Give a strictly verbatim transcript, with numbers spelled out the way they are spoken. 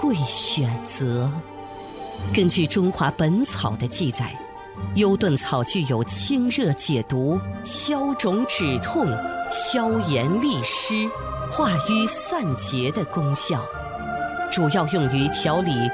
会选择。根据《中华本草》的记载，优顿草具有清热解毒、消肿止痛、消炎利湿、化瘀散结的功效，主要用于调理